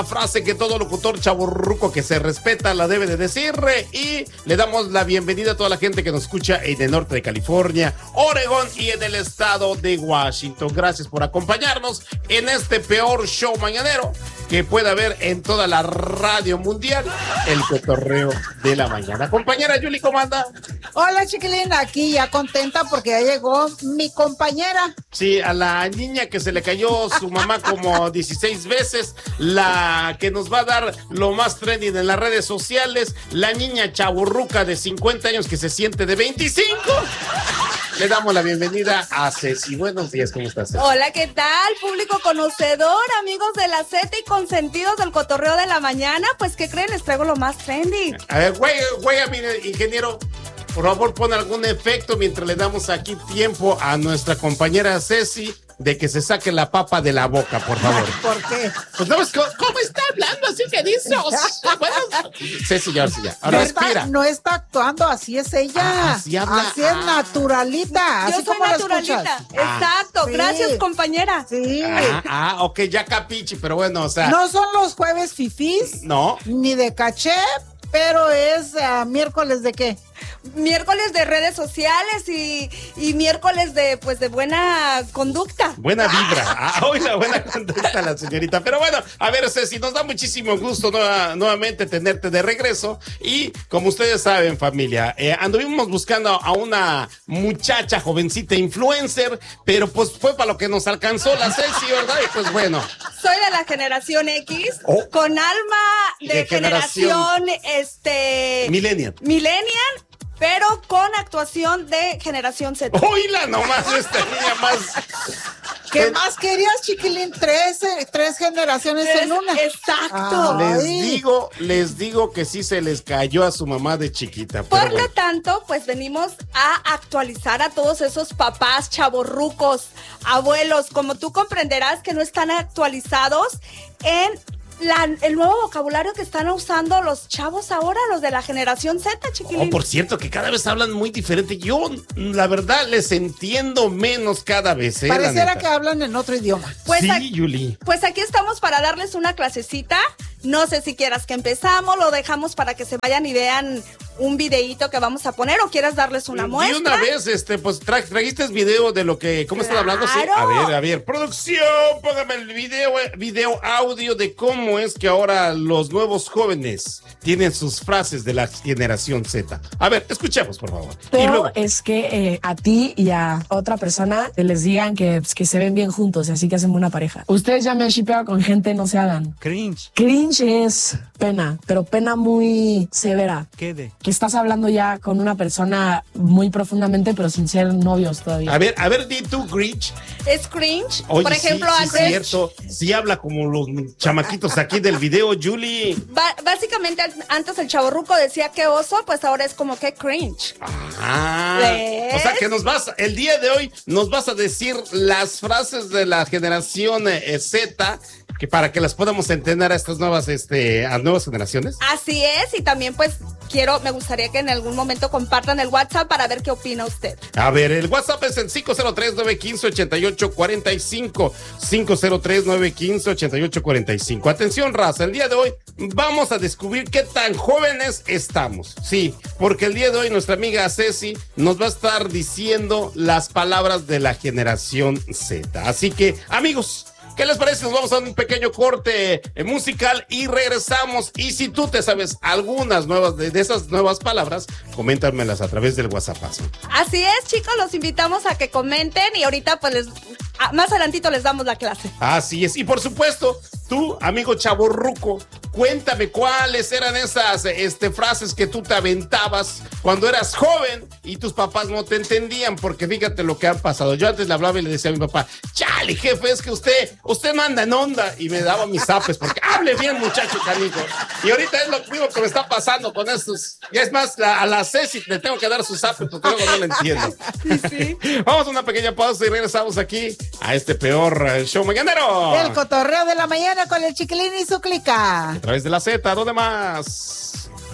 frase que todo locutor chavorruco que se respeta la debe de decir, y le damos la bienvenida a toda la gente que nos escucha en el norte de California, Oregón y en el estado de Washington. Gracias por acompañarnos en este peor show mañanero que pueda haber en toda la radio mundial, el cotorreo de la mañana. Compañera Yuli, ¿cómo anda? Hola, chiquilín, aquí ya contenta porque ya llegó mi compañera. Sí, a la niña que se le cayó su mamá como 16 veces, la que nos va a dar lo más trending en las redes sociales, la niña chaburruca de 50 años que se siente de 25. Le damos la bienvenida a Ceci. Buenos días, ¿cómo estás, Ceci? Hola, ¿qué tal? Público conocedor, amigos de la Z y consentidos del cotorreo de la mañana. Pues, ¿qué creen? Les traigo lo más trendy. A ver, juega, mi ingeniero. Por favor, pon algún efecto mientras le damos aquí tiempo a nuestra compañera Ceci de que se saque la papa de la boca, por favor. ¿Por qué? Pues no, ¿cómo está hablando así que dice? Ceci, ya. Ahora respira. No está actuando, así es ella. Así habla. Así es naturalita. Yo así soy como la naturalita. escuchas. Exacto. Sí. Gracias, compañera. Sí. Ok, ya capichi, pero bueno, o sea. No son los jueves fifís. No. Ni de caché, pero es miércoles de qué. Miércoles de redes sociales y miércoles de buena conducta. Buena vibra. Hoy la buena conducta la señorita. Pero bueno, a ver, Ceci, nos da muchísimo gusto nuevamente tenerte de regreso. Y como ustedes saben, familia, anduvimos buscando a una muchacha jovencita influencer, pero pues fue para lo que nos alcanzó la Ceci, ¿verdad? Y pues bueno. Soy de la generación X, con alma de generación Millennial. Pero con actuación de generación Z. ¡Oíla nomás esta niña más! ¿Qué más querías, chiquilín? Tres generaciones en una. Exacto. Les digo que sí se les cayó a su mamá de chiquita. Por lo tanto, pues venimos a actualizar a todos esos papás chavorrucos, abuelos, como tú comprenderás que no están actualizados en el nuevo vocabulario que están usando los chavos ahora, los de la generación Z, chiquilín. Por cierto, que cada vez hablan muy diferente. Yo, la verdad, les entiendo menos cada vez. Pareciera que hablan en otro idioma. Pues sí, Yuli. Pues aquí estamos para darles una clasecita. No sé si quieras que empezamos, lo dejamos para que se vayan y vean un videíto que vamos a poner, o quieras darles una muestra. Y una vez, pues trajiste video de lo que, ¿cómo están hablando? Sí. A ver, producción, póngame el video audio de cómo es que ahora los nuevos jóvenes tienen sus frases de la generación Z. A ver, escuchemos, por favor. Pero y luego es que a ti y a otra persona te les digan que se ven bien juntos y así que hacen buena pareja. Ustedes ya me han shipeado con gente, no se hagan. Cringe es pena, pero pena muy severa. ¿Qué de? Que estás hablando ya con una persona muy profundamente, pero sin ser novios todavía. A ver, di tú, Grinch. Es cringe. Oye, por ejemplo, sí, antes. es cierto. Sí habla como los chamaquitos aquí del video, Julie. Básicamente, antes el chavorruco decía que oso, pues ahora es como que cringe. O sea que el día de hoy nos vas a decir las frases de la generación Z, que para que las podamos entender a estas nuevas generaciones. Así es, y también pues me gustaría que en algún momento compartan el WhatsApp para ver qué opina usted. A ver, el WhatsApp es el 503-915-8845, 503-915-8845. Atención, raza, el día de hoy vamos a descubrir qué tan jóvenes estamos. Sí, porque el día de hoy nuestra amiga Ceci nos va a estar diciendo las palabras de la generación Z. Así que, amigos, ¿qué les parece? Nos vamos a un pequeño corte musical y regresamos. Y si tú te sabes algunas nuevas de esas nuevas palabras, coméntamelas a través del WhatsApp. Así es, chicos, los invitamos a que comenten y ahorita pues más adelantito les damos la clase. Así es. Y por supuesto, tú, amigo chavorruco, cuéntame cuáles eran esas frases que tú te aventabas cuando eras joven y tus papás no te entendían, porque fíjate lo que ha pasado. Yo antes le hablaba y le decía a mi papá, chale, jefe, es que usted no anda en onda, y me daba mis zapes, porque hable bien, muchacho canijo. Y ahorita es lo mismo que me está pasando con estos. Y es más, a la Ceci le tengo que dar sus zapes porque luego no lo entiendo. Sí. Vamos a una pequeña pausa y regresamos aquí a este peor show mañanero. El cotorreo de la mañana con el chiquilín y su clica. A través de la Z, ¿dónde más?